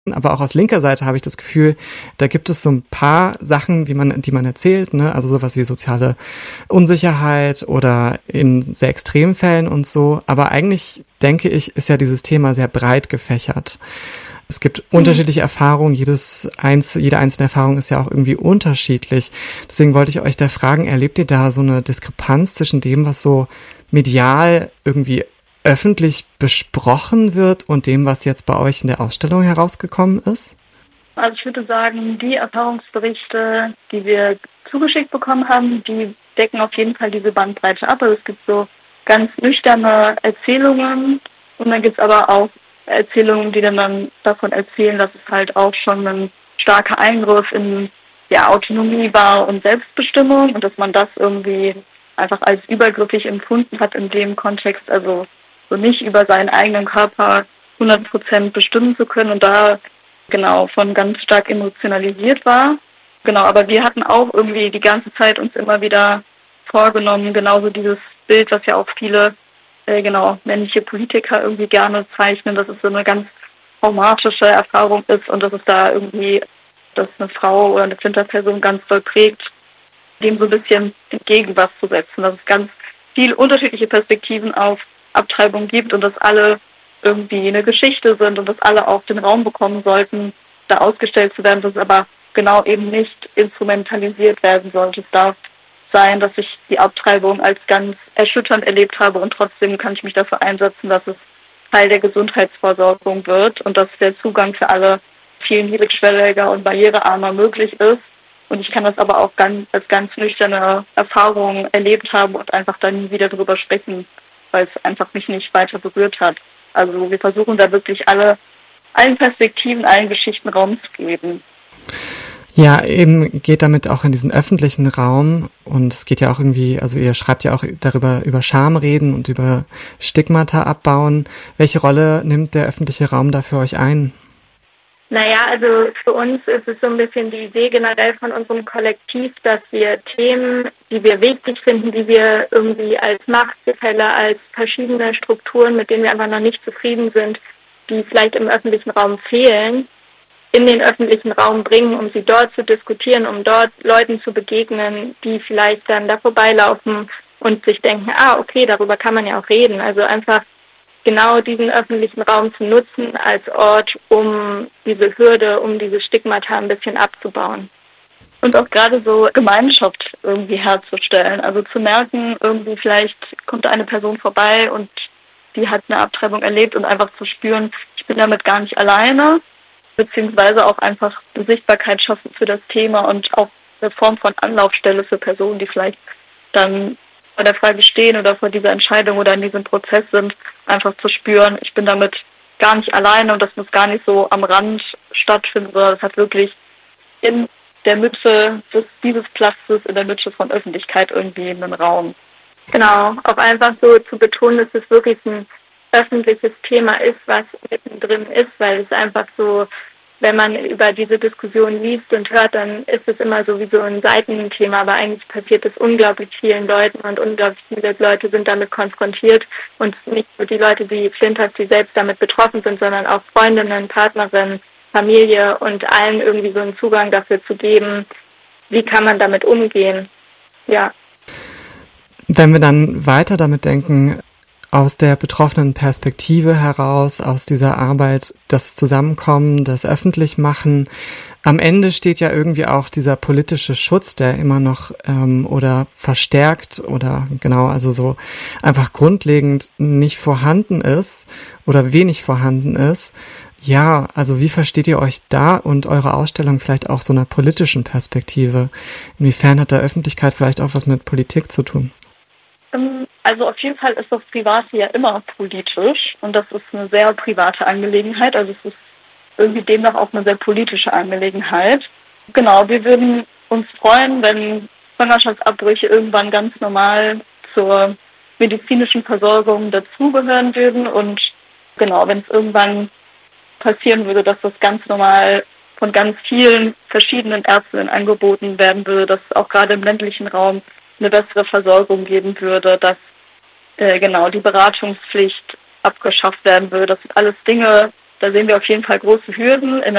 Aber auch aus linker Seite habe ich das Gefühl, da gibt es so ein paar Sachen, die man erzählt, ne? Also sowas wie soziale Unsicherheit oder in sehr extremen Fällen und so. Aber eigentlich, denke ich, ist ja dieses Thema sehr breit gefächert. Es gibt unterschiedliche Erfahrungen, jede einzelne Erfahrung ist ja auch irgendwie unterschiedlich. Deswegen wollte ich euch da fragen, erlebt ihr da so eine Diskrepanz zwischen dem, was so medial irgendwie öffentlich besprochen wird und dem, was jetzt bei euch in der Ausstellung herausgekommen ist? Also ich würde sagen, die Erfahrungsberichte, die wir zugeschickt bekommen haben, die decken auf jeden Fall diese Bandbreite ab. Also es gibt so ganz nüchterne Erzählungen und dann gibt es aber auch Erzählungen, die dann davon erzählen, dass es halt auch schon ein starker Eingriff in Autonomie war und Selbstbestimmung und dass man das irgendwie einfach als übergriffig empfunden hat in dem Kontext, also so nicht über seinen eigenen Körper 100% bestimmen zu können und da genau von ganz stark emotionalisiert war. Genau, aber wir hatten auch irgendwie die ganze Zeit uns immer wieder vorgenommen, genauso dieses Bild, was ja auch viele männliche Politiker irgendwie gerne zeichnen, dass es so eine ganz traumatische Erfahrung ist und dass es da irgendwie, dass eine Frau oder eine Flinterperson ganz doll prägt, dem so ein bisschen entgegen was zu setzen, dass es ganz viele unterschiedliche Perspektiven auf Abtreibung gibt und dass alle irgendwie eine Geschichte sind und dass alle auch den Raum bekommen sollten, da ausgestellt zu werden, dass es aber genau eben nicht instrumentalisiert werden sollte. Es darf sein, dass ich die Abtreibung als ganz erschütternd erlebt habe und trotzdem kann ich mich dafür einsetzen, dass es Teil der Gesundheitsversorgung wird und dass der Zugang für alle viel niedrigschwelliger und barrierearmer möglich ist. Und ich kann das aber auch als ganz nüchterne Erfahrung erlebt haben und einfach dann nie wieder drüber sprechen, weil es einfach mich nicht weiter berührt hat. Also wir versuchen da wirklich allen Perspektiven, allen Geschichten Raum zu geben. Ja, eben geht damit auch in diesen öffentlichen Raum und es geht ja auch irgendwie, also ihr schreibt ja auch darüber, über Scham reden und über Stigmata abbauen. Welche Rolle nimmt der öffentliche Raum da für euch ein? Naja, also für uns ist es so ein bisschen die Idee generell von unserem Kollektiv, dass wir Themen, die wir wichtig finden, die wir irgendwie als Machtgefälle, als verschiedene Strukturen, mit denen wir einfach noch nicht zufrieden sind, die vielleicht im öffentlichen Raum fehlen, in den öffentlichen Raum bringen, um sie dort zu diskutieren, um dort Leuten zu begegnen, die vielleicht dann da vorbeilaufen und sich denken, okay, darüber kann man ja auch reden. Also einfach genau diesen öffentlichen Raum zu nutzen als Ort, um diese Hürde, um diese Stigmata ein bisschen abzubauen. Und auch gerade so Gemeinschaft irgendwie herzustellen. Also zu merken, irgendwie vielleicht kommt eine Person vorbei und die hat eine Abtreibung erlebt und einfach zu spüren, ich bin damit gar nicht alleine, beziehungsweise auch einfach eine Sichtbarkeit schaffen für das Thema und auch eine Form von Anlaufstelle für Personen, die vielleicht dann vor der Frage stehen oder vor dieser Entscheidung oder in diesem Prozess sind, einfach zu spüren, ich bin damit gar nicht alleine und das muss gar nicht so am Rand stattfinden, sondern es hat wirklich in der Mitte dieses Platzes, in der Mitte von Öffentlichkeit irgendwie einen Raum. Genau, auch einfach so zu betonen, dass es wirklich ein öffentliches Thema ist, was mittendrin ist, weil es einfach so, wenn man über diese Diskussion liest und hört, dann ist es immer sowieso ein Seitenthema, aber eigentlich passiert es unglaublich vielen Leuten und unglaublich viele Leute sind damit konfrontiert und nicht nur die Leute, die Flinters, die selbst damit betroffen sind, sondern auch Freundinnen, Partnerinnen, Familie und allen irgendwie so einen Zugang dafür zu geben, wie kann man damit umgehen, ja. Wenn wir dann weiter damit denken, aus der betroffenen Perspektive heraus, aus dieser Arbeit, das Zusammenkommen, das Öffentlichmachen. Am Ende steht ja irgendwie auch dieser politische Schutz, der immer noch oder verstärkt oder genau, also so einfach grundlegend nicht vorhanden ist oder wenig vorhanden ist. Ja, also wie versteht ihr euch da und eure Ausstellung vielleicht auch so einer politischen Perspektive? Inwiefern hat da Öffentlichkeit vielleicht auch was mit Politik zu tun? Also auf jeden Fall ist das Private ja immer politisch und das ist eine sehr private Angelegenheit. Also es ist irgendwie demnach auch eine sehr politische Angelegenheit. Genau, wir würden uns freuen, wenn Schwangerschaftsabbrüche irgendwann ganz normal zur medizinischen Versorgung dazugehören würden und genau, wenn es irgendwann passieren würde, dass das ganz normal von ganz vielen verschiedenen Ärztinnen angeboten werden würde, dass auch gerade im ländlichen Raum eine bessere Versorgung geben würde, dass die Beratungspflicht abgeschafft werden würde. Das sind alles Dinge, da sehen wir auf jeden Fall große Hürden in